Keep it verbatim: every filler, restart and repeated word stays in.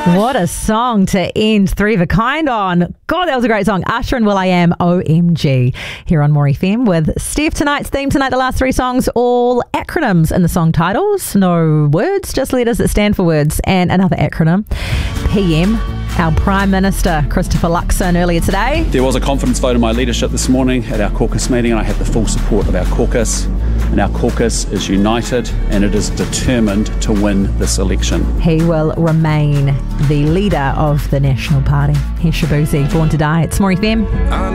What a song to end Three of a Kind on. God, that was a great song. Usher and will.i.am, O M G, here on More F M with Steph. Tonight's theme tonight, the last three songs, all acronyms in the song titles. No words, just letters that stand for words. And another acronym, P M. Our Prime Minister, Christopher Luxon, earlier today. There was a confidence vote in my leadership this morning at our caucus meeting, and I have the full support of our caucus. And our caucus is united and it is determined to win this election. He will remain the leader of the National Party. Here's Shabuzi, Born to Die. It's More F M.